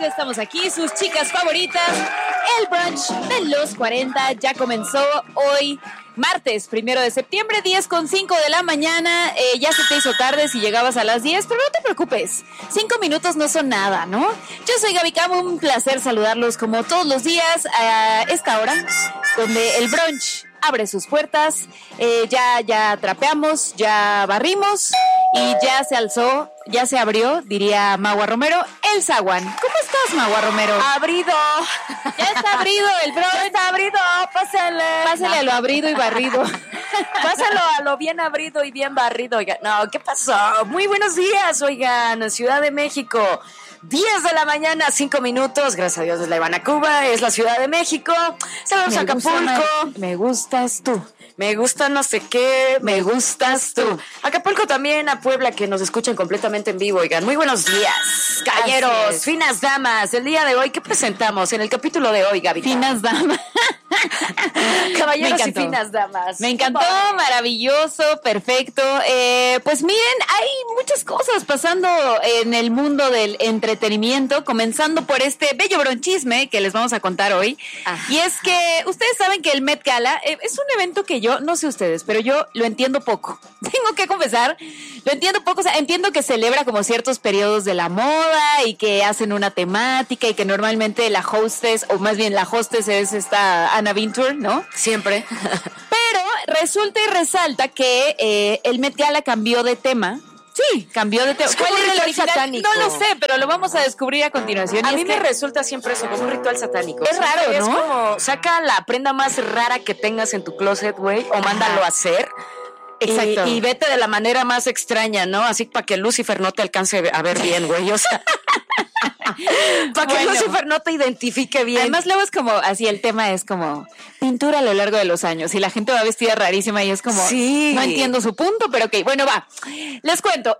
ya estamos aquí, sus chicas favoritas. El brunch de los 40 ya comenzó hoy, martes 1 de septiembre, 10:05 de la mañana. Ya se te hizo tarde si llegabas a las 10, pero no te preocupes, 5 minutos no son nada, ¿no? Yo soy Gaby Camo, un placer saludarlos como todos los días a esta hora, donde el brunch abre sus puertas. Ya trapeamos, ya barrimos y ya se alzó, ya se abrió, diría Magua Romero, el zaguán. ¿Cómo estás, Magua Romero? Abrido. Ya está abrido el brunch. Ya está abrido, pásale. Pásale a lo abrido y barrido. Pásalo a lo bien abrido y bien barrido, oigan. No, ¿qué pasó? Muy buenos días, oigan, Ciudad de México. 10 de la mañana, 5 minutos. Gracias a Dios es la Ivana Cuba, es la Ciudad de México. Saludos a Acapulco. Me gustas tú. Me gusta no sé qué, me gustas tú. Acapulco también, a Puebla, que nos escuchan completamente en vivo, oigan. Muy buenos días, caballeros, finas damas. El día de hoy, ¿qué presentamos en el capítulo de hoy, Gaby? Finas damas. Caballeros y finas damas. Me encantó, maravilloso, perfecto. Pues miren, hay muchas cosas pasando en el mundo del entretenimiento, comenzando por este bello bronchisme que les vamos a contar hoy. Ajá. Y es que ustedes saben que el Met Gala es un evento que yo, no sé ustedes, pero yo lo entiendo poco. Tengo que confesar, lo entiendo poco. O sea, entiendo que celebra como ciertos periodos de la moda y que hacen una temática y que normalmente la hostess, o más bien la hostess es esta Anna Wintour, ¿no? Siempre. Pero resulta y resalta que el Met Gala cambió de tema. Sí, cambió de tema. ¿Cuál era el original? Satánico. No lo sé, pero lo vamos a descubrir a continuación. A mí me resulta siempre eso, como un ritual satánico. Es raro, ¿no? Es como, saca la prenda más rara que tengas en tu closet, güey, o mándalo a hacer. Exacto. Y vete de la manera más extraña, ¿no? Así para que Lucifer no te alcance a ver bien, güey. O sea, para que Lucifer no te identifique bien. Además, luego es como, así el tema es como pintura a lo largo de los años y la gente va vestida rarísima y es como, sí, no entiendo su punto, pero ok, bueno, va. Les cuento,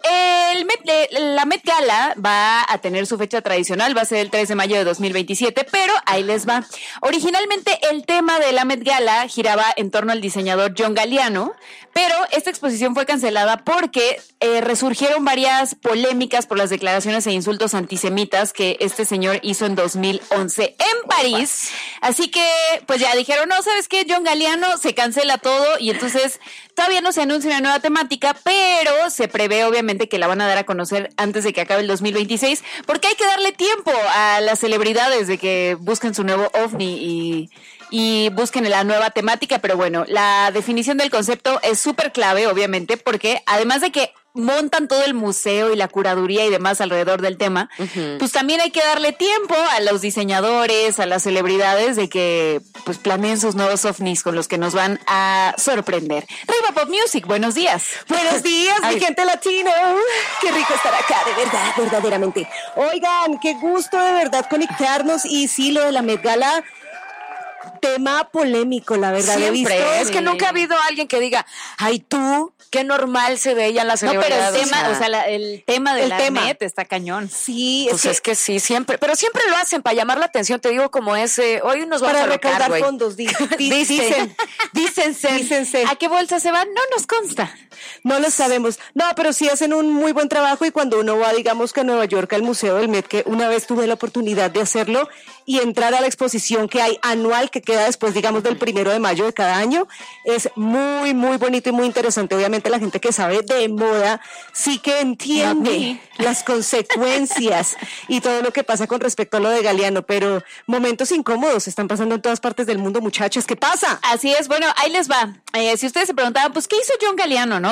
la Met Gala va a tener su fecha tradicional, va a ser el 3 de mayo de 2027, pero ahí les va. Originalmente el tema de la Met Gala giraba en torno al diseñador John Galliano, pero esta exposición fue cancelada porque resurgieron varias polémicas por las declaraciones e insultos antisemitas que este señor hizo en 2011 en París. Así que, pues ya dijeron, no, ¿sabes qué? John Galliano, se cancela todo y entonces todavía no se anuncia una nueva temática, pero se prevé obviamente que la van a dar a conocer antes de que acabe el 2026, porque hay que darle tiempo a las celebridades de que busquen su nuevo ovni y busquen la nueva temática, pero bueno, la definición del concepto es súper clave, obviamente, porque además de que montan todo el museo y la curaduría y demás alrededor del tema, pues también hay que darle tiempo a los diseñadores, a las celebridades de que pues planeen sus nuevos ovnis con los que nos van a sorprender. Riva Pop Music, buenos días. Buenos días, mi gente latino. Qué rico estar acá, de verdad, verdaderamente. Oigan, qué gusto de verdad conectarnos y sí, lo de la Met Gala, tema polémico, la verdad. Siempre. He visto. Es que nunca ha habido alguien que diga, ay, tú, qué normal se veían las celebridades. No, pero el tema de la Met está cañón. Sí, pues es que sí, siempre. Pero siempre lo hacen para llamar la atención. Te digo como ese, hoy nos vamos para a recaudar wey. fondos, dícense. ¿A qué bolsa se van? No nos consta. No lo sabemos. No, pero sí hacen un muy buen trabajo y cuando uno va, digamos que a Nueva York, al Museo del Met, que una vez tuve la oportunidad de hacerlo y entrar a la exposición que hay anual, que queda después, digamos, del 1 de mayo de cada año, es muy, muy bonito y muy interesante. Obviamente la gente que sabe de moda sí que entiende las consecuencias y todo lo que pasa con respecto a lo de Galliano, pero momentos incómodos están pasando en todas partes del mundo, muchachos. ¿Qué pasa? Así es, bueno, ahí les va. Si ustedes se preguntaban, pues, ¿qué hizo John Galliano, no?